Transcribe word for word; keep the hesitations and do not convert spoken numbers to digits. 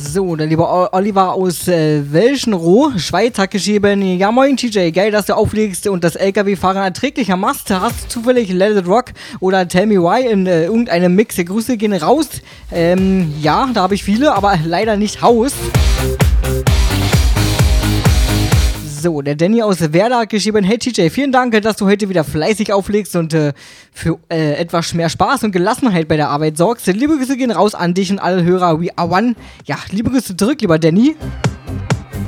So, der liebe O- Oliver aus äh, Welschenroh, Schweiz, hat geschrieben: Ja moin T J, geil, dass du auflegst und das L K W-Fahren erträglicher machst. Hast du zufällig Let It Rock oder Tell Me Why in äh, irgendeinem Mix? Grüße gehen raus. Ähm, ja, da habe ich viele, aber leider nicht Haus. So, der Danny aus Werder hat geschrieben: Hey T J, vielen Dank, dass du heute wieder fleißig auflegst und äh, für äh, etwas mehr Spaß und Gelassenheit bei der Arbeit sorgst. Liebe Grüße gehen raus an dich und alle Hörer. We are one. Ja, liebe Grüße zurück, lieber Danny.